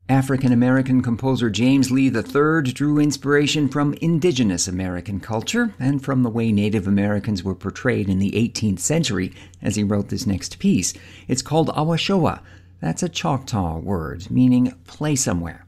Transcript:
African-American composer James Lee III drew inspiration from indigenous American culture and from the way Native Americans were portrayed in the 18th century as he wrote this next piece. It's called Awashoa. That's a Choctaw word meaning play somewhere.